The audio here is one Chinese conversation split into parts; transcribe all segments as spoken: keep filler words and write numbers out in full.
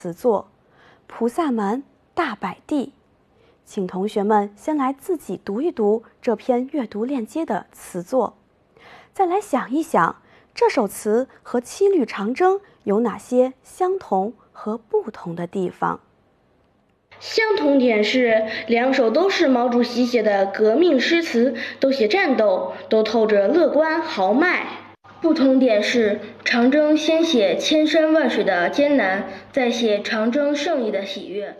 词作菩萨蛮大百地，请同学们先来自己读一读这篇阅读链接的词作，再来想一想这首词和七律长征有哪些相同和不同的地方。 相同点是，两首都是毛主席写的革命诗词，都写战斗，都透着乐观豪迈。不同点是，长征先写千山万水的艰难，再写长征胜利的喜悦。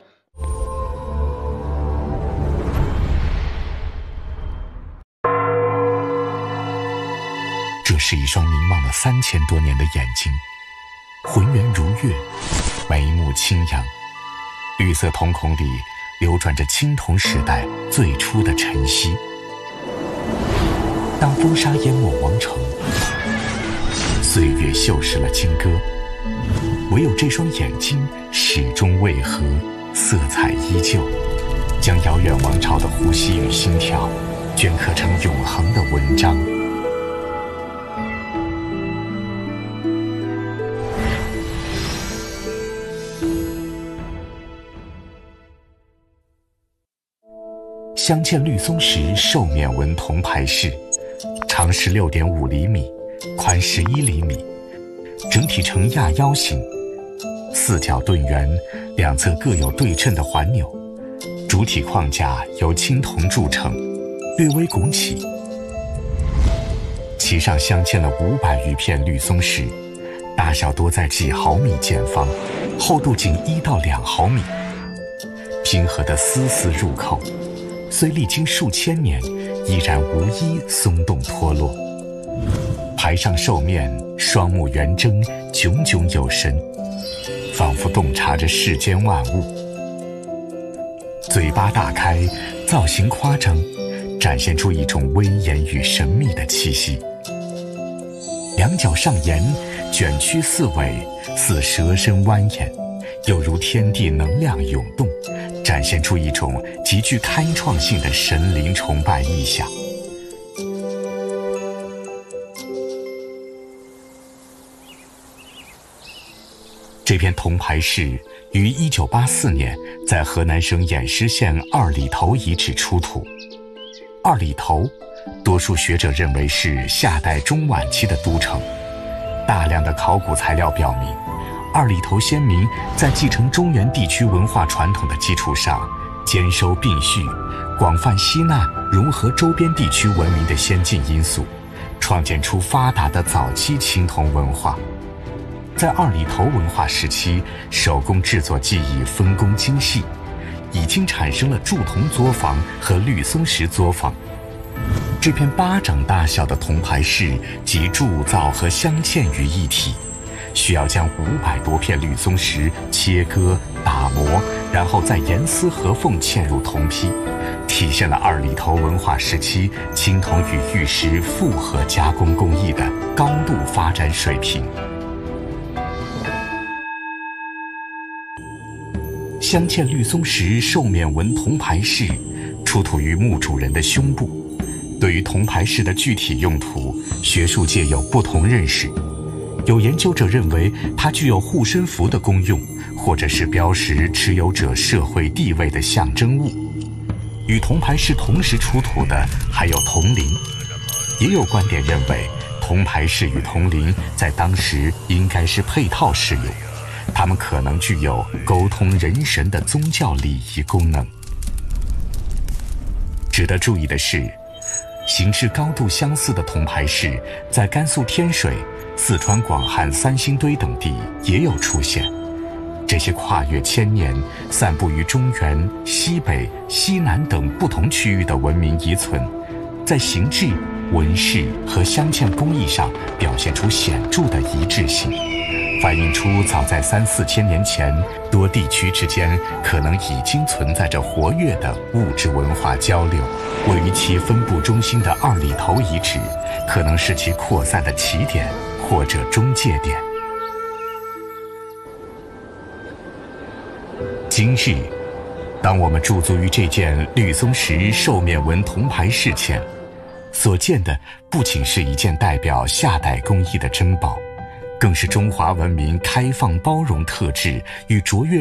这是一双凝望了三千多年的眼睛，浑圆如月，眉目清扬，绿色瞳孔里流转着青铜时代最初的晨曦。当风沙淹没王城，岁月锈蚀了金戈，唯有这双眼睛始终未合，色彩依旧，将遥远王朝的呼吸与心跳镌刻成永恒的文章。镶嵌绿松石兽面纹铜牌饰，长十六点五厘米，宽十一厘米，整体呈亚腰形，四角盾圆，两侧各有对称的环钮，主体框架由青铜铸成，略微拱起。其上镶嵌了五百余片绿松石，大小多在几毫米见方，厚度仅一到两毫米，拼合得丝丝入扣，虽历经数千年，依然无一松动脱落。牌上兽面双目圆睁，炯炯有神，仿佛洞察着世间万物。嘴巴大开，造型夸张，展现出一种威严与神秘的气息。两脚上沿，卷曲四尾，似蛇身蜿蜒，又如天地能量涌动，展现出一种极具开创性的神灵崇拜意象。这篇铜牌饰于一九八四年在河南省偃师县二里头遗址出土。二里头，多数学者认为是夏代中晚期的都城。大量的考古材料表明，二里头先民在继承中原地区文化传统的基础上，兼收并蓄，广泛吸纳融合周边地区文明的先进因素，创建出发达的早期青铜文化。在二里头文化时期，手工制作技艺分工精细，已经产生了铸铜作坊和绿松石作坊。这片巴掌大小的铜牌饰集铸造和镶嵌于一体，需要将五百多片绿松石切割打磨，然后再严丝合缝嵌入铜坯，体现了二里头文化时期青铜与玉石复合加工工艺的高度发展水平。镶嵌绿松石兽面纹铜牌饰出土于墓主人的胸部。对于铜牌饰的具体用途，学术界有不同认识。有研究者认为它具有护身符的功用，或者是标识持有者社会地位的象征物。与铜牌饰同时出土的还有铜铃，也有观点认为铜牌饰与铜铃在当时应该是配套使用，它们可能具有沟通人神的宗教礼仪功能。值得注意的是，形制高度相似的铜牌饰在甘肃天水、四川广汉三星堆等地也有出现。这些跨越千年、散布于中原、西北、西南等不同区域的文明遗存，在形制、纹饰和镶嵌工艺上表现出显著的一致性，反映出早在三四千年前，多地区之间可能已经存在着活跃的物质文化交流。位于其分布中心的二里头遗址，可能是其扩散的起点或者中介点。今日，当我们驻足于这件绿松石兽面纹铜牌饰前，所见的不仅是一件代表夏代工艺的珍宝， 更是中华文明开放包容特质与卓越